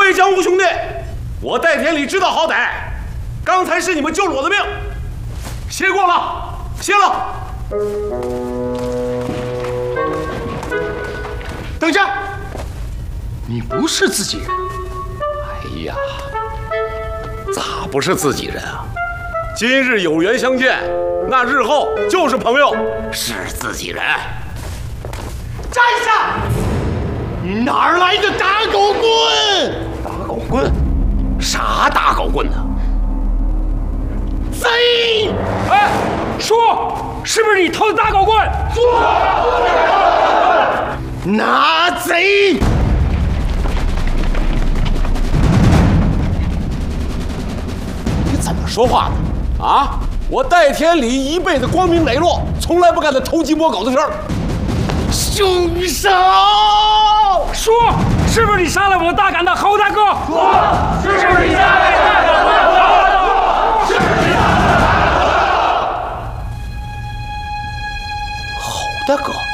位江湖兄弟，我戴天理知道好歹，刚才是你们救了我的命，谢过了，谢了。 等一下，你不是自己人。 哎呀，咋不是自己人啊？今日有缘相见，那日后就是朋友，是自己人。 站下！你哪儿来的打狗棍？ 打狗棍？啥打狗棍呢？ 贼！ 哎，说，是不是你偷的打狗棍？ 说，拿贼！ 你怎么说话的？啊！我戴天理一辈子光明磊落，从来不干那偷鸡摸狗的事儿。 凶手！ 说，是不是你杀了我们大敢的侯大哥？ 说，是不是你杀了大敢的侯大哥？是不是你杀了侯大哥？